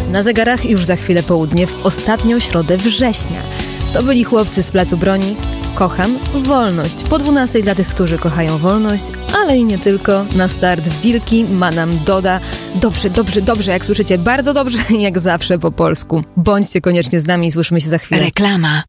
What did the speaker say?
Na zegarach już za chwilę południe w ostatnią środę września. To byli chłopcy z Placu Broni. Kocham wolność. Po 12 dla tych, którzy kochają wolność, ale i nie tylko. Na start Wilki, Manam, Doda. Dobrze, dobrze, dobrze, jak słyszycie, bardzo dobrze, jak zawsze po polsku. Bądźcie koniecznie z nami i słyszymy się za chwilę. Reklama.